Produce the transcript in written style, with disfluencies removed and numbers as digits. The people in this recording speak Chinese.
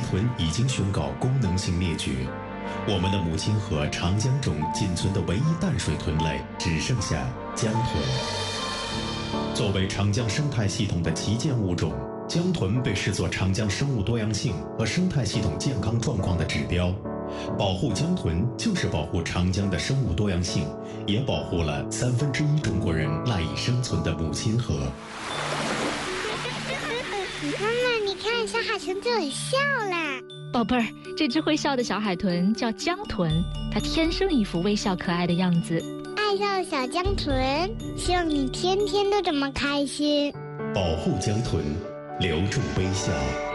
豚已经宣告功能性灭绝，我们的母亲河长江中仅存的唯一淡水豚类只剩下江豚。作为长江生态系统的旗舰物种，江豚被视作长江生物多样性和生态系统健康状况的指标。保护江豚就是保护长江的生物多样性，也保护了1/3中国人赖以生存的母亲河。 妈妈，你看，小海豚对我笑啦！ 宝贝儿，这只会笑的小海豚叫江豚，它天生一副微笑可爱的样子。 爱笑的小江豚，希望你天天都这么开心。 保护江豚，留住微笑。